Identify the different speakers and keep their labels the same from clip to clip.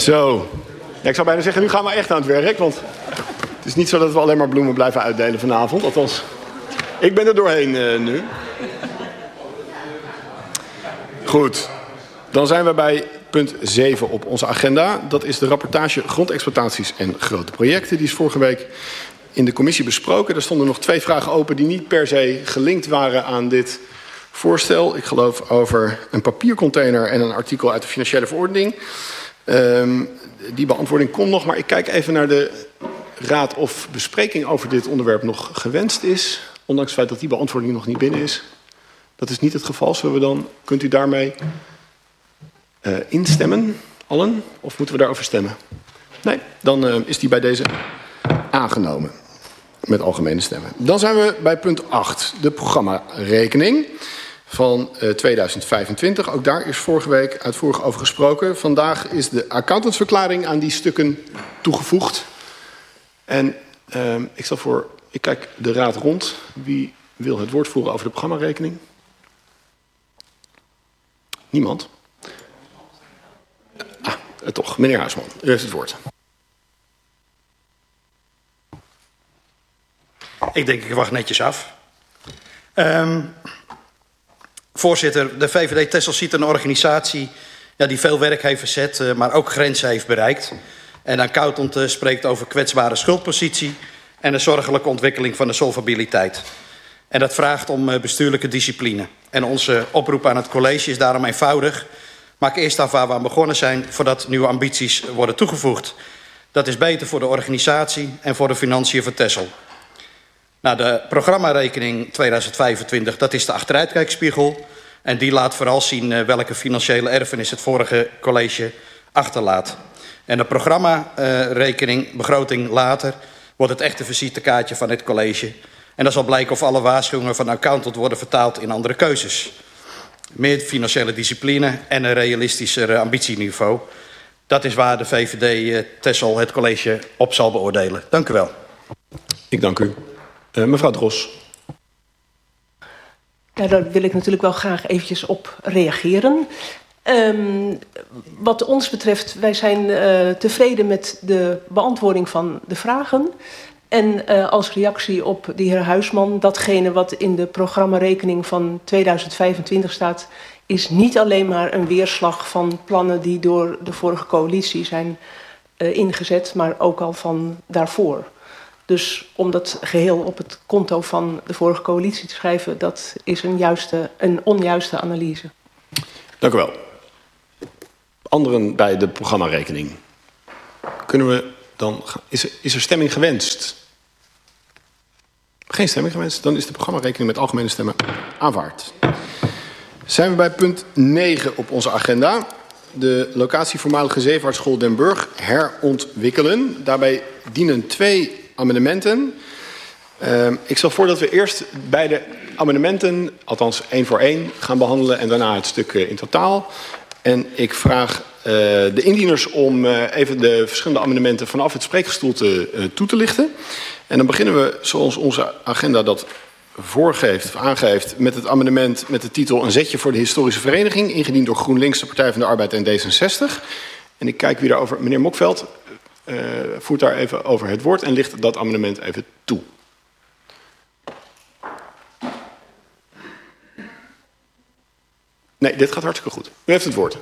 Speaker 1: Zo. Ja, ik zou bijna zeggen, nu gaan we echt aan het werk. Want het is niet zo dat we alleen maar bloemen blijven uitdelen vanavond. Althans, ik ben er doorheen nu. Goed. Dan zijn we bij punt 7 op onze agenda. Dat is de rapportage grondexploitaties en grote projecten. Die is vorige week in de commissie besproken. Er stonden nog 2 vragen open die niet per se gelinkt waren aan dit voorstel. Ik geloof over een papiercontainer en een artikel uit de financiële verordening. Die beantwoording komt nog, maar ik kijk even naar de raad of bespreking over dit onderwerp nog gewenst is. Ondanks het feit dat die beantwoording nog niet binnen is. Dat is niet het geval. Zullen we dan, kunt u daarmee instemmen, allen? Of moeten we daarover stemmen? Nee, dan is die bij deze aangenomen. Met algemene stemmen. Dan zijn we bij punt 8, de programmarekening van 2025. Ook daar is vorige week uitvoerig over gesproken. Vandaag is de accountantsverklaring aan die stukken toegevoegd. En ik stel voor, ik kijk de raad rond. Wie wil het woord voeren over de programmarekening? Niemand? Toch, meneer Huisman, u heeft het woord.
Speaker 2: Ik denk, ik wacht netjes af. Voorzitter, de VVD Texel ziet een organisatie die veel werk heeft verzet, maar ook grenzen heeft bereikt. En de accountant spreekt over kwetsbare schuldpositie en de zorgelijke ontwikkeling van de solvabiliteit. En dat vraagt om bestuurlijke discipline. En onze oproep aan het college is daarom eenvoudig. Maak eerst af waar we aan begonnen zijn voordat nieuwe ambities worden toegevoegd. Dat is beter voor de organisatie en voor de financiën van Texel. Nou, de programmarekening 2025, dat is de achteruitkijkspiegel. En die laat vooral zien welke financiële erfenis het vorige college achterlaat. En de programmarekening, begroting later, wordt het echte visitekaartje van dit college. En dan zal blijken of alle waarschuwingen van de accountant worden vertaald in andere keuzes. Meer financiële discipline en een realistischer ambitieniveau. Dat is waar de VVD Texel het college op zal beoordelen. Dank u wel.
Speaker 1: Ik dank u. Mevrouw Dros.
Speaker 3: Ja, daar wil ik natuurlijk wel graag eventjes op reageren. Wat ons betreft, wij zijn tevreden met de beantwoording van de vragen. En als reactie op de heer Huisman, datgene wat in de programmarekening van 2025 staat, is niet alleen maar een weerslag van plannen die door de vorige coalitie zijn ingezet, maar ook al van daarvoor. Dus om dat geheel op het konto van de vorige coalitie te schrijven, dat is een onjuiste analyse.
Speaker 1: Dank u wel. Anderen bij de programmarekening. Kunnen we dan, is er stemming gewenst? Geen stemming gewenst. Dan is de programmarekening met algemene stemmen aanvaard. Zijn we bij punt 9 op onze agenda. De locatie voormalige zeevaartschool Den Burg herontwikkelen. Daarbij dienen 2 amendementen. Ik stel voor dat we eerst beide amendementen, althans 1 voor 1, gaan behandelen en daarna het stuk in totaal. En ik vraag de indieners om even de verschillende amendementen vanaf het spreekgestoelte toe te lichten. En dan beginnen we, zoals onze agenda dat voorgeeft of aangeeft, met het amendement met de titel Een zetje voor de historische vereniging, ingediend door GroenLinks, de Partij van de Arbeid en D66. En ik kijk wie daarover, meneer Mokveld, voert daar even over het woord en licht dat amendement even toe. Nee, dit gaat hartstikke goed. U heeft het woord.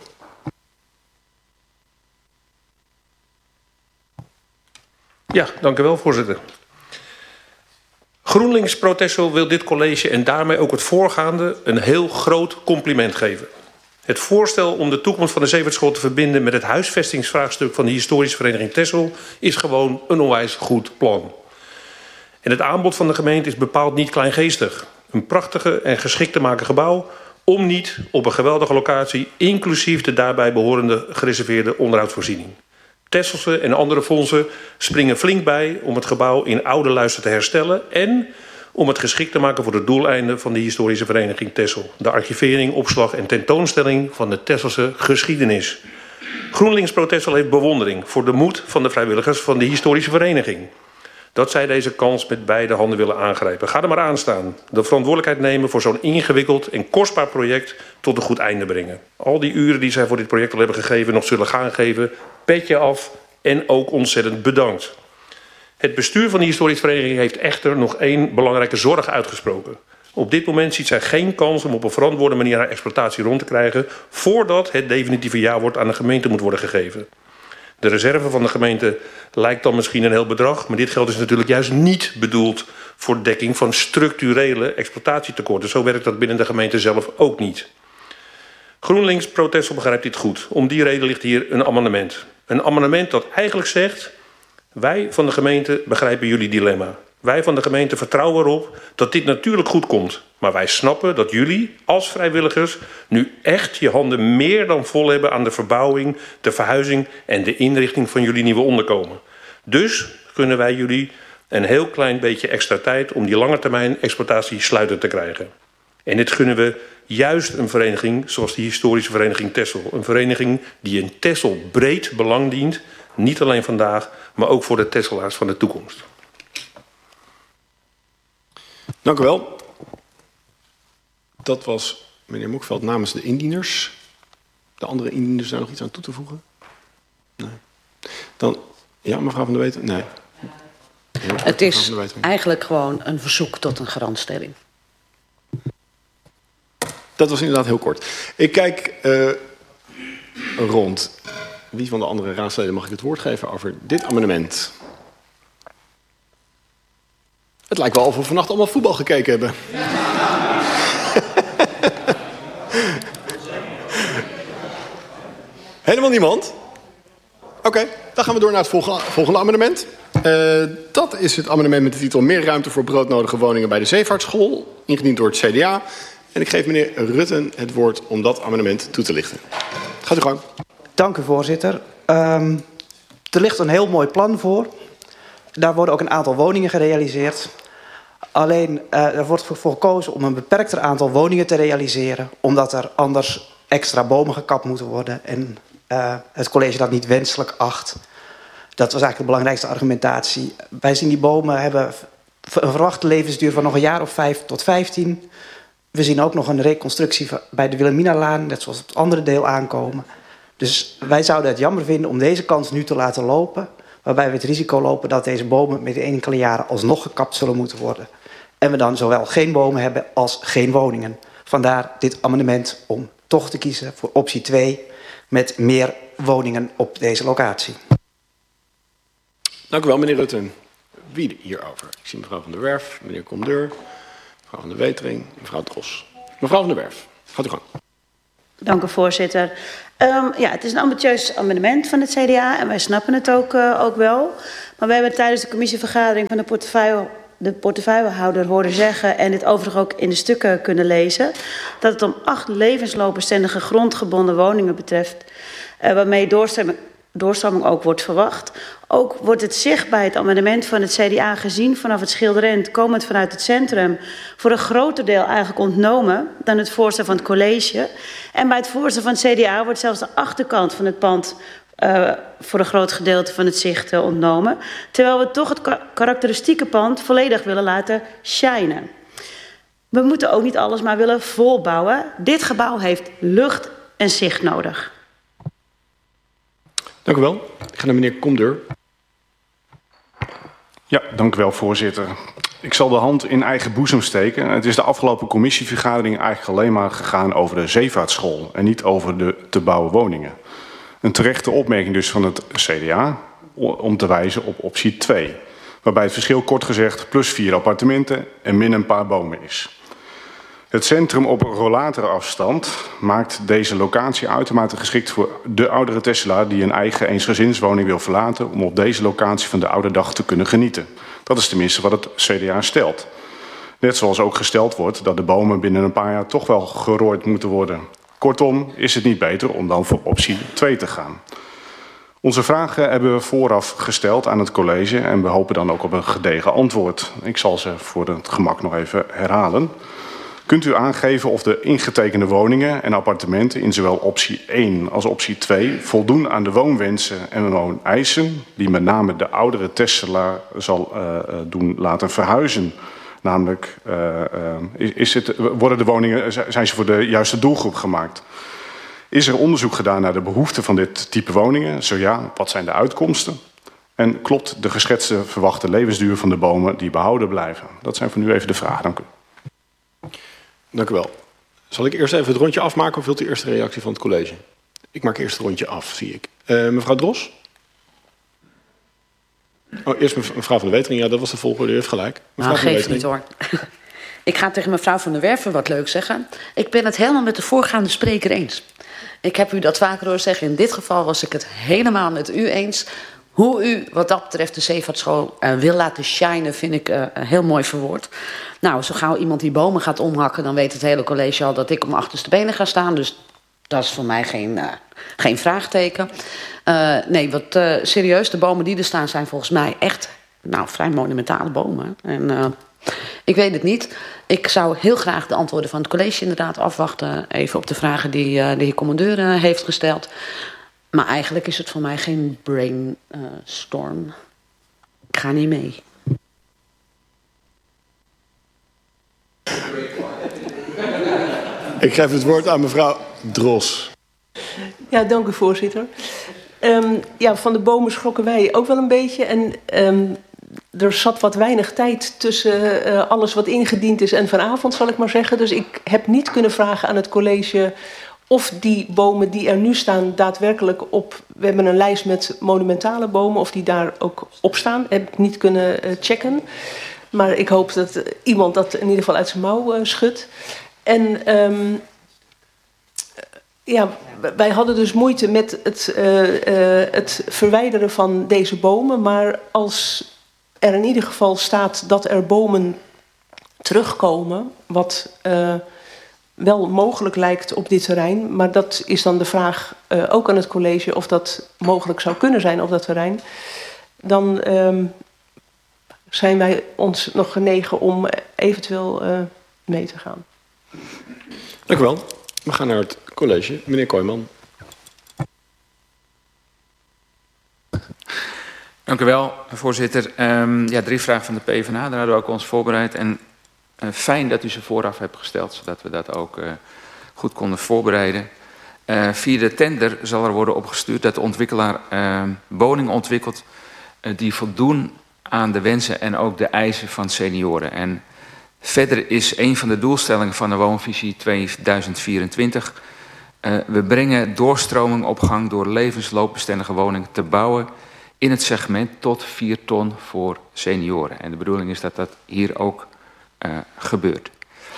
Speaker 4: Ja, dank u wel, voorzitter. GroenLinks Pro Texel wil dit college en daarmee ook het voorgaande een heel groot compliment geven. Het voorstel om de toekomst van de zeevaartschool te verbinden met het huisvestingsvraagstuk van de historische vereniging Texel is gewoon een onwijs goed plan. En het aanbod van de gemeente is bepaald niet kleingeestig. Een prachtige en geschikt te maken gebouw om niet op een geweldige locatie, inclusief de daarbij behorende gereserveerde onderhoudsvoorziening. Texelse en andere fondsen springen flink bij om het gebouw in oude luister te herstellen en om het geschikt te maken voor de doeleinden van de historische vereniging Texel. De archivering, opslag en tentoonstelling van de Texelse geschiedenis. GroenLinks Pro Texel heeft bewondering voor de moed van de vrijwilligers van de historische vereniging. Dat zij deze kans met beide handen willen aangrijpen. Ga er maar aan staan. De verantwoordelijkheid nemen voor zo'n ingewikkeld en kostbaar project tot een goed einde brengen. Al die uren die zij voor dit project al hebben gegeven, nog zullen gaan geven, petje af en ook ontzettend bedankt. Het bestuur van de historische vereniging heeft echter nog één belangrijke zorg uitgesproken. Op dit moment ziet zij geen kans om op een verantwoorde manier haar exploitatie rond te krijgen voordat het definitieve jawoord aan de gemeente moet worden gegeven. De reserve van de gemeente lijkt dan misschien een heel bedrag, maar dit geld is natuurlijk juist niet bedoeld voor dekking van structurele exploitatietekorten. Zo werkt dat binnen de gemeente zelf ook niet. GroenLinks Protestel begrijpt dit goed. Om die reden ligt hier een amendement. Een amendement dat eigenlijk zegt: wij van de gemeente begrijpen jullie dilemma. Wij van de gemeente vertrouwen erop dat dit natuurlijk goed komt. Maar wij snappen dat jullie als vrijwilligers nu echt je handen meer dan vol hebben aan de verbouwing, de verhuizing en de inrichting van jullie nieuwe onderkomen. Dus gunnen wij jullie een heel klein beetje extra tijd om die langetermijn exploitatie sluitend te krijgen. En dit gunnen we juist een vereniging zoals de historische vereniging Texel. Een vereniging die in Texel breed belang dient. Niet alleen vandaag, maar ook voor de Texelaars van de toekomst.
Speaker 1: Dank u wel. Dat was meneer Mokveld namens de indieners. De andere indieners daar nog iets aan toe te voegen? Nee. Dan, ja, mevrouw Van der Weten? Nee. Ja,
Speaker 5: het is eigenlijk gewoon een verzoek tot een garantstelling.
Speaker 1: Dat was inderdaad heel kort. Ik kijk rond. Wie van de andere raadsleden mag ik het woord geven over dit amendement? Het lijkt wel of we vannacht allemaal voetbal gekeken hebben. Helemaal niemand? Oké, dan gaan we door naar het volgende amendement. Dat is het amendement met de titel Meer ruimte voor broodnodige woningen bij de Zeevaartschool. Ingediend door het CDA. En ik geef meneer Rutten het woord om dat amendement toe te lichten. Gaat u gang.
Speaker 6: Dank u, voorzitter. Er ligt een heel mooi plan voor. Daar worden ook een aantal woningen gerealiseerd. Alleen, er wordt voor gekozen om een beperkter aantal woningen te realiseren, omdat er anders extra bomen gekapt moeten worden en het college dat niet wenselijk acht. Dat was eigenlijk de belangrijkste argumentatie. Wij zien die bomen hebben een verwachte levensduur van nog een jaar of 5 tot 15. We zien ook nog een reconstructie bij de Wilhelminalaan, net zoals op het andere deel aankomen. Dus wij zouden het jammer vinden om deze kans nu te laten lopen, waarbij we het risico lopen dat deze bomen met de enkele jaren alsnog gekapt zullen moeten worden. En we dan zowel geen bomen hebben als geen woningen. Vandaar dit amendement om toch te kiezen voor optie 2 met meer woningen op deze locatie.
Speaker 1: Dank u wel, meneer Rutten. Wie hierover? Ik zie mevrouw Van der Werf, meneer Comdeur, mevrouw Van der Wetering, mevrouw Tros. Mevrouw Van der Werf, gaat u gang.
Speaker 7: Dank u, voorzitter. Ja, het is een ambitieus amendement van het CDA en wij snappen het ook wel. Maar we hebben tijdens de commissievergadering van de portefeuillehouder horen zeggen, en dit overigens ook in de stukken kunnen lezen, dat het om 8 levensloopbestendige grondgebonden woningen betreft, waarmee doorstroming ook wordt verwacht. Ook wordt het zicht bij het amendement van het CDA gezien vanaf het Schilderend, komend vanuit het centrum, voor een groter deel eigenlijk ontnomen dan het voorstel van het college. En bij het voorstel van het CDA wordt zelfs de achterkant van het pand voor een groot gedeelte van het zicht ontnomen. Terwijl we toch het karakteristieke pand volledig willen laten shinen. We moeten ook niet alles maar willen volbouwen. Dit gebouw heeft lucht en zicht nodig.
Speaker 1: Dank u wel. Ik ga naar meneer Comdeur.
Speaker 8: Ja, dank u wel, voorzitter. Ik zal de hand in eigen boezem steken. Het is de afgelopen commissievergadering eigenlijk alleen maar gegaan over de Zeevaartschool en niet over de te bouwen woningen. Een terechte opmerking dus van het CDA om te wijzen op optie 2. Waarbij het verschil kort gezegd +4 appartementen en min een paar bomen is. Het centrum op rollatorafstand maakt deze locatie uitermate geschikt voor de oudere Tesselaar die een eigen eensgezinswoning wil verlaten om op deze locatie van de oude dag te kunnen genieten. Dat is tenminste wat het CDA stelt. Net zoals ook gesteld wordt dat de bomen binnen een paar jaar toch wel gerooid moeten worden. Kortom, is het niet beter om dan voor optie 2 te gaan. Onze vragen hebben we vooraf gesteld aan het college en we hopen dan ook op een gedegen antwoord. Ik zal ze voor het gemak nog even herhalen. Kunt u aangeven of de ingetekende woningen en appartementen in zowel optie 1 als optie 2 voldoen aan de woonwensen en wooneisen die met name de oudere Tesselaar zal doen laten verhuizen? Namelijk, worden de woningen, zijn ze voor de juiste doelgroep gemaakt? Is er onderzoek gedaan naar de behoeften van dit type woningen? Zo ja, wat zijn de uitkomsten? En klopt de geschetste verwachte levensduur van de bomen die behouden blijven? Dat zijn voor nu even de vragen. Dank u.
Speaker 1: Dank u wel. Zal ik eerst even het rondje afmaken of wilt u eerst de reactie van het college? Ik maak eerst het rondje af, zie ik. Mevrouw Dros? Oh, eerst mevrouw van der Wetering. Ja, dat was de volgorde. U heeft gelijk. Mevrouw
Speaker 5: Nou, geeft niet hoor. Ik ga tegen mevrouw van der Werven wat leuk zeggen. Ik ben het helemaal met de voorgaande spreker eens. Ik heb u dat vaker horen zeggen. In dit geval was ik het helemaal met u eens. Hoe u wat dat betreft de zeevaartschool wil laten shinen, vind ik heel mooi verwoord. Nou, zo gauw iemand die bomen gaat omhakken, dan weet het hele college al dat ik om achterste benen ga staan. Dus dat is voor mij geen vraagteken. Nee, wat serieus, de bomen die er staan zijn volgens mij echt vrij monumentale bomen. En ik weet het niet. Ik zou heel graag de antwoorden van het college inderdaad afwachten. Even op de vragen die de heer commandeur heeft gesteld. Maar eigenlijk is het voor mij geen brainstorm. Ik ga niet mee.
Speaker 1: Ik geef het woord aan mevrouw Dros.
Speaker 3: Ja, dank u voorzitter. Van de bomen schrokken wij ook wel een beetje. En er zat wat weinig tijd tussen alles wat ingediend is en vanavond, zal ik maar zeggen. Dus ik heb niet kunnen vragen aan het college of die bomen die er nu staan daadwerkelijk op... We hebben een lijst met monumentale bomen, of die daar ook op staan. Heb ik niet kunnen checken. Maar ik hoop dat iemand dat in ieder geval uit zijn mouw schudt. En wij hadden dus moeite met het verwijderen van deze bomen. Maar als er in ieder geval staat dat er bomen terugkomen, wat wel mogelijk lijkt op dit terrein, maar dat is dan de vraag ook aan het college of dat mogelijk zou kunnen zijn op dat terrein, dan zijn wij ons nog genegen om eventueel mee te gaan.
Speaker 1: Dank u wel. We gaan naar het college. Meneer Kooijman.
Speaker 9: Dank u wel, voorzitter. 3 vragen van de PvdA, daar hadden we ook ons voorbereid. En fijn dat u ze vooraf hebt gesteld, zodat we dat ook goed konden voorbereiden. Via de tender zal er worden opgestuurd dat de ontwikkelaar woningen ontwikkelt die voldoen aan de wensen en ook de eisen van senioren. En verder is een van de doelstellingen van de woonvisie 2024... we brengen doorstroming op gang door levensloopbestendige woningen te bouwen in het segment tot 4 ton voor senioren. En de bedoeling is dat dat hier ook gebeurt.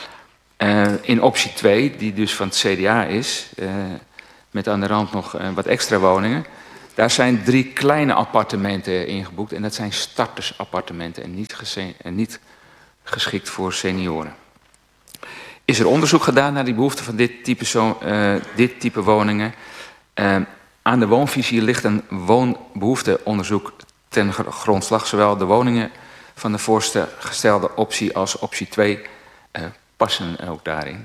Speaker 9: In optie 2, die dus van het CDA is, met aan de rand nog wat extra woningen, daar zijn 3 kleine appartementen ingeboekt. En dat zijn startersappartementen en niet geschikt voor senioren. Is er onderzoek gedaan naar die behoefte van dit type woningen? Aan de woonvisie ligt een woonbehoefteonderzoek ten grondslag. Zowel de woningen van de voorgestelde optie als optie 2 passen ook daarin.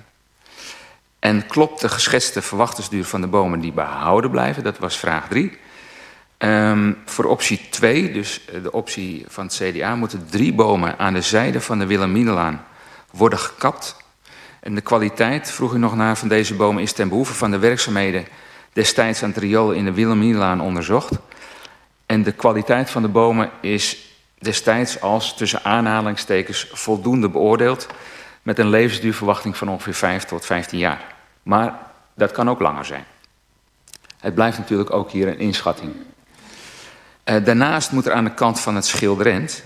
Speaker 9: En klopt de geschetste verwachtersduur van de bomen die behouden blijven? Dat was vraag 3. Voor optie 2, dus de optie van het CDA, moeten 3 bomen aan de zijde van de Wilhelminalaan worden gekapt. En de kwaliteit, vroeg u nog naar, van deze bomen is ten behoeve van de werkzaamheden destijds aan het riool in de Wilhelminalaan onderzocht. En de kwaliteit van de bomen is destijds als tussen aanhalingstekens voldoende beoordeeld, met een levensduurverwachting van ongeveer 5 tot 15 jaar. Maar dat kan ook langer zijn. Het blijft natuurlijk ook hier een inschatting. Daarnaast moet er aan de kant van het schilderend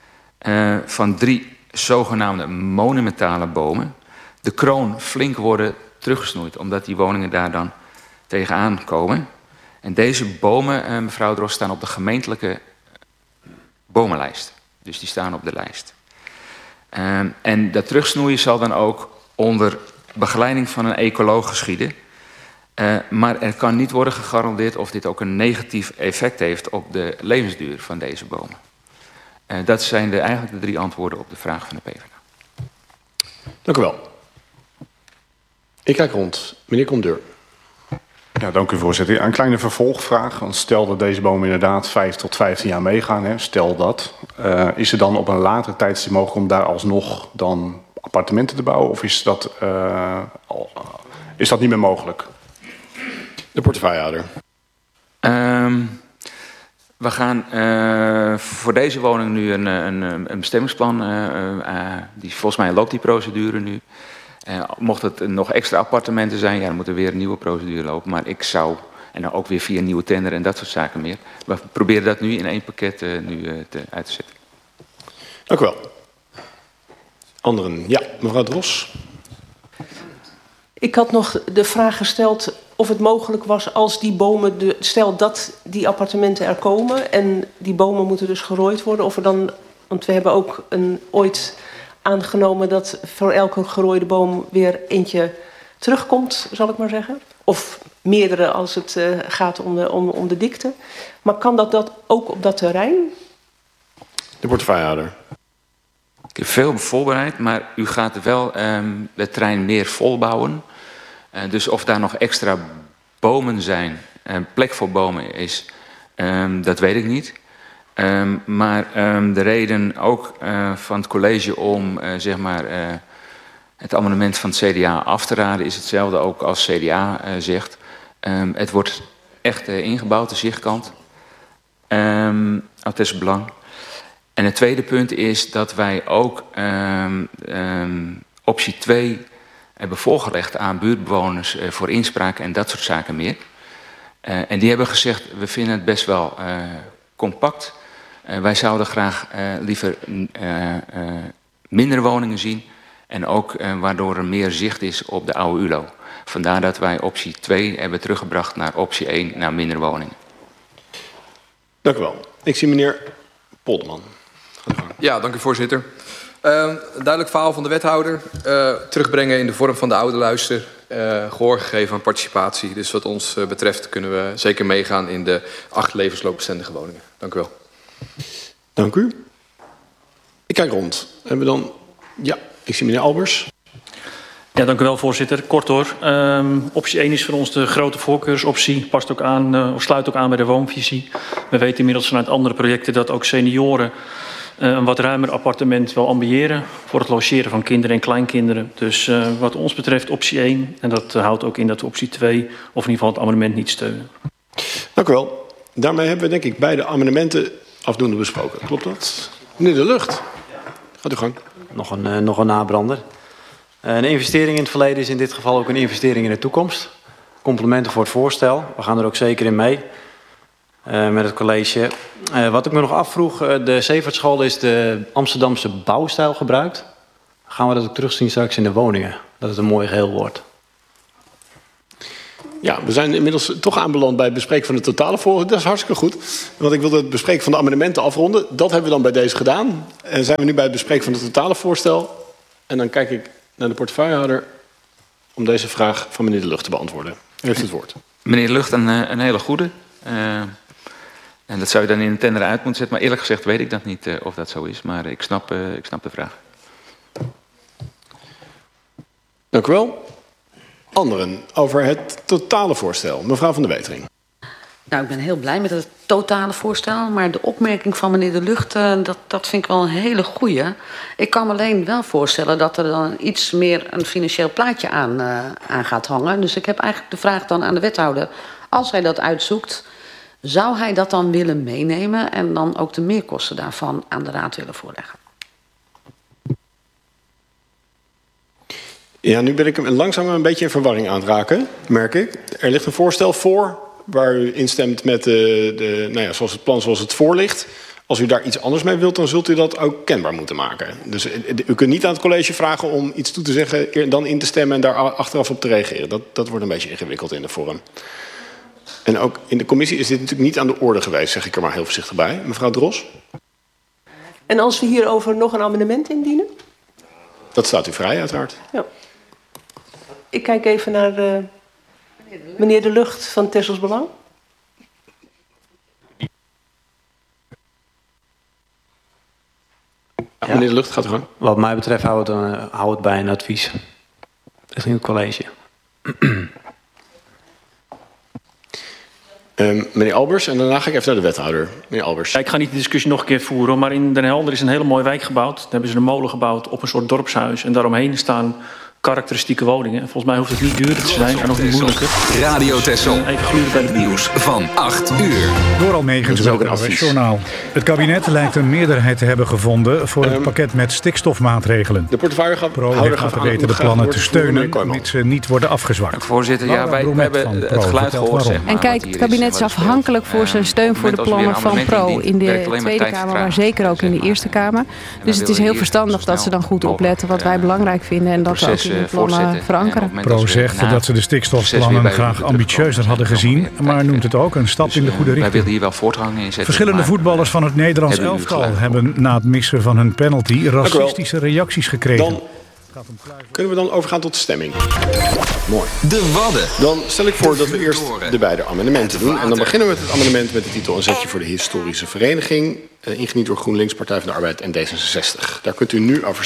Speaker 9: van 3 zogenaamde monumentale bomen de kroon flink worden teruggesnoeid, omdat die woningen daar dan tegenaan komen. En deze bomen, mevrouw Dros, staan op de gemeentelijke bomenlijst. Dus die staan op de lijst. En dat terugsnoeien zal dan ook onder begeleiding van een ecoloog geschieden. Maar er kan niet worden gegarandeerd of dit ook een negatief effect heeft op de levensduur van deze bomen. Dat zijn eigenlijk de 3 antwoorden op de vraag van de PvdA.
Speaker 1: Dank u wel. Ik kijk rond. Meneer Commandeur.
Speaker 8: Ja, dank u voorzitter. Een kleine vervolgvraag. Want stel dat deze bomen inderdaad 5 tot 15 jaar meegaan. Hè, stel dat. Is er dan op een later tijdstip mogelijk om daar alsnog dan appartementen te bouwen? Of is dat niet meer mogelijk?
Speaker 1: De portefeuillehouder.
Speaker 9: We gaan voor deze woning nu een bestemmingsplan. Volgens mij loopt die procedure nu. Mocht het nog extra appartementen zijn, ja, dan moet er weer een nieuwe procedure lopen. Maar ik zou, en dan ook weer via een nieuwe tender en dat soort zaken meer. We proberen dat nu in één pakket uit te zetten.
Speaker 1: Dank u wel. Anderen? Ja, mevrouw Dros.
Speaker 3: Ik had nog de vraag gesteld of het mogelijk was als die bomen, stel dat die appartementen er komen en die bomen moeten dus gerooid worden, of er dan, want we hebben ook ooit aangenomen dat voor elke gerooide boom weer eentje terugkomt, zal ik maar zeggen. Of meerdere als het gaat om de dikte. Maar kan dat ook op dat terrein?
Speaker 1: De portefeuillehouder.
Speaker 9: Ik heb veel voorbereid, maar u gaat wel het terrein meer volbouwen. Dus of daar nog extra bomen zijn, plek voor bomen is, dat weet ik niet. Maar de reden ook van het college om zeg maar, het amendement van het CDA af te raden is hetzelfde ook als CDA zegt. Het wordt echt ingebouwd, de zichtkant. Dat is belang. En het tweede punt is dat wij ook optie 2 hebben voorgelegd aan buurtbewoners voor inspraak en dat soort zaken meer. En die hebben gezegd, we vinden het best wel compact. Wij zouden graag liever minder woningen zien en ook waardoor er meer zicht is op de oude ULO. Vandaar dat wij optie 2 hebben teruggebracht naar optie 1, naar minder woningen.
Speaker 1: Dank u wel. Ik zie meneer Polderman.
Speaker 10: Ja, dank u voorzitter. Duidelijk verhaal van de wethouder. Terugbrengen in de vorm van de oude luister. Gehoor gegeven aan participatie. Dus wat ons betreft kunnen we zeker meegaan in de 8 levensloopbestendige woningen. Dank u wel.
Speaker 1: Dank u. Ik kijk rond. Hebben we dan... Ja, ik zie meneer Albers.
Speaker 11: Ja, dank u wel, voorzitter. Kort hoor. Optie 1 is voor ons de grote voorkeursoptie. Past ook aan, of sluit ook aan bij de woonvisie. We weten inmiddels vanuit andere projecten dat ook senioren een wat ruimer appartement wel ambiëren voor het logeren van kinderen en kleinkinderen. Dus wat ons betreft optie 1. En dat houdt ook in dat we optie 2, of in ieder geval het amendement, niet steunen. Dank u wel.
Speaker 1: Daarmee hebben we denk ik beide amendementen afdoende besproken. Klopt dat? Meneer De Lucht. Gaat u gang.
Speaker 12: Nog een nabrander. Een investering in het verleden is in dit geval ook een investering in de toekomst. Complimenten voor het voorstel. We gaan er ook zeker in mee met het college. Wat ik me nog afvroeg, de Zeevaartschool is de Amsterdamse bouwstijl gebruikt. Gaan we dat ook terugzien straks in de woningen? Dat het een mooi geheel wordt.
Speaker 1: Ja, we zijn inmiddels toch aanbeland bij het bespreken van de totale voorstel. Dat is hartstikke goed. Want ik wilde het bespreken van de amendementen afronden. Dat hebben we dan bij deze gedaan. En zijn we nu bij het bespreken van het totale voorstel. En dan kijk ik naar de portefeuillehouder om deze vraag van meneer De Lucht te beantwoorden. U heeft het woord.
Speaker 9: Meneer De Lucht, een hele goede. En dat zou je dan in een tender uit moeten zetten. Maar eerlijk gezegd weet ik dat niet of dat zo is. Maar ik snap de vraag.
Speaker 1: Dank u wel. Anderen over het totale voorstel. Mevrouw van der Wetering.
Speaker 5: Nou, ik ben heel blij met het totale voorstel. Maar de opmerking van meneer De Lucht, dat vind ik wel een hele goeie. Ik kan me alleen wel voorstellen dat er dan iets meer een financieel plaatje aan gaat hangen. Dus ik heb eigenlijk de vraag dan aan de wethouder. Als hij dat uitzoekt, zou hij dat dan willen meenemen en dan ook de meerkosten daarvan aan de raad willen voorleggen?
Speaker 1: Ja, nu ben ik hem langzaam een beetje in verwarring aan het raken, merk ik. Er ligt een voorstel voor waar u instemt met nou ja, zoals het plan zoals het voor ligt. Als u daar iets anders mee wilt, dan zult u dat ook kenbaar moeten maken. Dus u kunt niet aan het college vragen om iets toe te zeggen, dan in te stemmen en daar achteraf op te reageren. Dat wordt een beetje ingewikkeld in de vorm. En ook in de commissie is dit natuurlijk niet aan de orde geweest, zeg ik er maar heel voorzichtig bij. Mevrouw Dros?
Speaker 3: En als we hierover nog een amendement indienen?
Speaker 1: Dat staat u vrij, uiteraard.
Speaker 3: Ja. Ik kijk even naar meneer De Lucht van Texels Belang.
Speaker 1: Ja, meneer De Lucht, gaat u gang.
Speaker 12: Wat mij betreft hou het bij een advies. Dat is niet het college.
Speaker 1: Meneer Albers, en daarna ga ik even naar de wethouder. Meneer Albers.
Speaker 11: Ja, ik ga niet de discussie nog een keer voeren, maar in Den Helder is een hele mooie wijk gebouwd. Daar hebben ze een molen gebouwd op een soort dorpshuis. En daaromheen staan karakteristieke woningen. En volgens mij hoeft het niet duurder te zijn en nog niet moeilijker.
Speaker 13: Radio Texel.
Speaker 11: Even gluren bij
Speaker 13: Het nieuws van 8 uur.
Speaker 14: Door Almegens met het NOS-journaal. Het kabinet lijkt een meerderheid te hebben gevonden voor het pakket met stikstofmaatregelen.
Speaker 1: De portefeuillehouder
Speaker 14: Pro heeft laten weten de plannen te steunen, mits ze niet worden afgezwakt.
Speaker 9: Voorzitter, ja, wij hebben het geluid gehoord. Zeg maar,
Speaker 15: en kijk, het kabinet is afhankelijk voor zijn steun voor de plannen van Pro in de Tweede Kamer, maar zeker ook in de Eerste Kamer. Dus het is heel verstandig dat ze dan goed opletten wat wij belangrijk vinden en dat we ook in de plannen verankeren.
Speaker 14: Pro zegt dat ze de stikstofplannen graag ambitieuzer hadden gezien, maar noemt het ook een stap in de goede richting.
Speaker 9: Wij willen hier wel voortgang in zetten.
Speaker 14: Verschillende voetballers van het Nederlands elftal hebben na het missen van hun penalty racistische reacties gekregen.
Speaker 1: Kunnen we dan overgaan tot de stemming? Mooi.
Speaker 13: De Wadden.
Speaker 1: Dan stel ik voor dat we eerst de beide amendementen doen. En dan beginnen we met het amendement met de titel Een zetje voor de historische vereniging. Ingediend door GroenLinks, Partij van de Arbeid en D66. Daar kunt u nu over